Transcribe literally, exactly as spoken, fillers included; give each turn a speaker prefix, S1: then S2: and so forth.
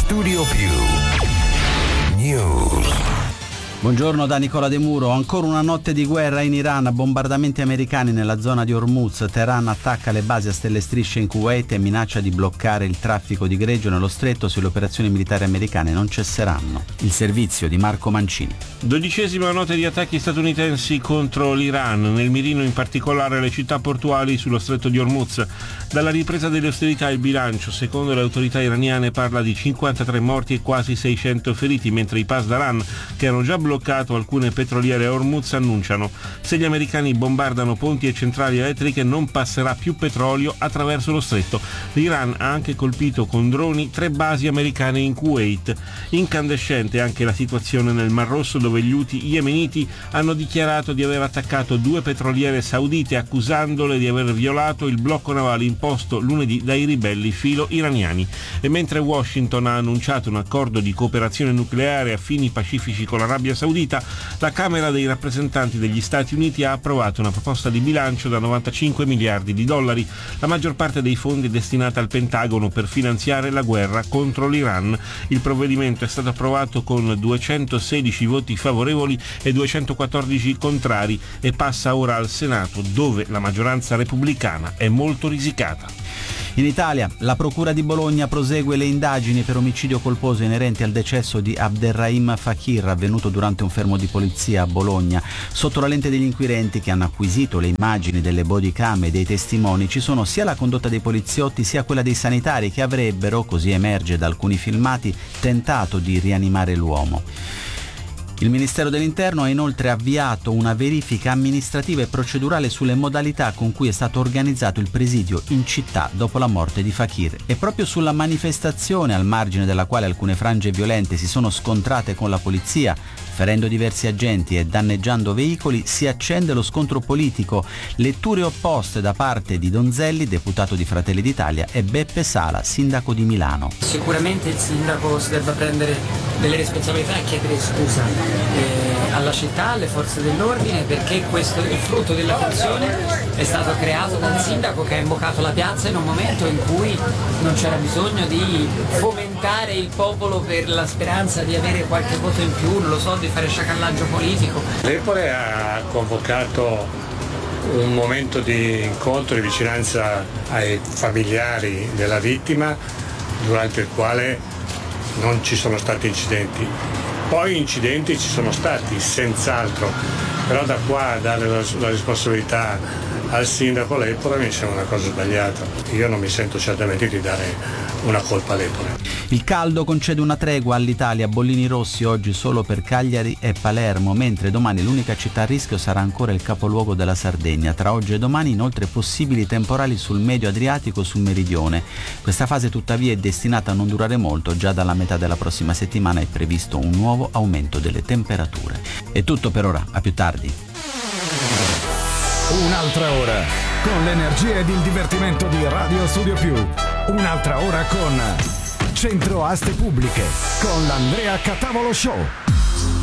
S1: Studio Più News.
S2: Buongiorno da Nicola De Muro. Ancora una notte di guerra in Iran, bombardamenti americani nella zona di Hormuz. Teheran attacca le basi a stelle strisce in Kuwait e minaccia di bloccare il traffico di greggio nello stretto se le operazioni militari americane non cesseranno. Il servizio di Marco Mancini.
S3: Dodicesima notte di attacchi statunitensi contro l'Iran, nel mirino in particolare le città portuali sullo stretto di Hormuz. Dalla ripresa delle ostilità il bilancio, secondo le autorità iraniane, parla di cinquantatré morti e quasi seicento feriti, mentre i Pasdaran, che erano già bloccato alcune petroliere a Hormuz, annunciano: se gli americani bombardano ponti e centrali elettriche non passerà più petrolio attraverso lo stretto. L'Iran ha anche colpito con droni tre basi americane in Kuwait. Incandescente anche la situazione nel Mar Rosso, dove gli Houthi yemeniti hanno dichiarato di aver attaccato due petroliere saudite, accusandole di aver violato il blocco navale imposto lunedì dai ribelli filo-iraniani. E mentre Washington ha annunciato un accordo di cooperazione nucleare a fini pacifici con l'Arabia Saudita, la Camera dei rappresentanti degli Stati Uniti ha approvato una proposta di bilancio da novantacinque miliardi di dollari. La maggior parte dei fondi è destinata al Pentagono per finanziare la guerra contro l'Iran. Il provvedimento è stato approvato con duecentosedici voti favorevoli e duecentoquattordici contrari e passa ora al Senato, dove la maggioranza repubblicana è molto risicata.
S2: In Italia, la Procura di Bologna prosegue le indagini per omicidio colposo inerenti al decesso di Abderrahim Fakir, avvenuto durante un fermo di polizia a Bologna. Sotto la lente degli inquirenti, che hanno acquisito le immagini delle bodycam e dei testimoni, ci sono sia la condotta dei poliziotti sia quella dei sanitari, che avrebbero, così emerge da alcuni filmati, tentato di rianimare l'uomo. Il Ministero dell'Interno ha inoltre avviato una verifica amministrativa e procedurale sulle modalità con cui è stato organizzato il presidio in città dopo la morte di Fakir, e proprio sulla manifestazione al margine della quale alcune frange violente si sono scontrate con la polizia, ferendo diversi agenti e danneggiando veicoli, si accende lo scontro politico. Letture opposte da parte di Donzelli, deputato di Fratelli d'Italia, e Beppe Sala, sindaco di Milano.
S4: Sicuramente il sindaco si debba prendere delle responsabilità e chiedere scusa eh, alla città, alle forze dell'ordine, perché questo, il frutto della tensione, è stato creato dal sindaco che ha invocato la piazza in un momento in cui non c'era bisogno di fomentare il popolo per la speranza di avere qualche voto in più, non lo so, di fare sciacallaggio politico.
S5: L'Epore ha convocato un momento di incontro e vicinanza ai familiari della vittima, durante il quale non ci sono stati incidenti. Poi incidenti ci sono stati, senz'altro, però da qua a dare la, la responsabilità al sindaco Lepore mi sembra una cosa sbagliata. Io non mi sento certamente di dare una colpa a Lepore.
S2: Il caldo concede una tregua all'Italia, bollini rossi oggi solo per Cagliari e Palermo, mentre domani l'unica città a rischio sarà ancora il capoluogo della Sardegna. Tra oggi e domani inoltre possibili temporali sul medio Adriatico e sul meridione. Questa fase tuttavia è destinata a non durare molto, già dalla metà della prossima settimana è previsto un nuovo aumento delle temperature. È tutto per ora, a più tardi.
S1: Un'altra ora con l'energia ed il divertimento di Radio Studio Più. Un'altra ora con Centro Aste Pubbliche con l'Andrea Catavolo Show.